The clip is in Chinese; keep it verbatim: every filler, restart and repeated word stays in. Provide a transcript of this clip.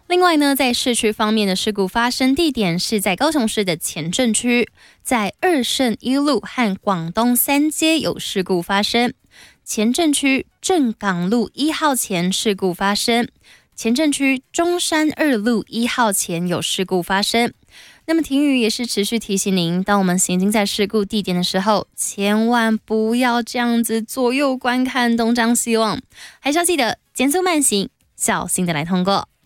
另外呢，在市区方面的事故发生地点是在高雄市的前镇区，在二圣一路和广东三街有事故发生。前镇区正港路一号前事故发生，前镇区中山二路一号前有事故发生。那么婷宇也是持续提醒您，当我们行经在事故地点的时候，千万不要这样子左右观看东张西望，还是要记得减速慢行，小心的来通过。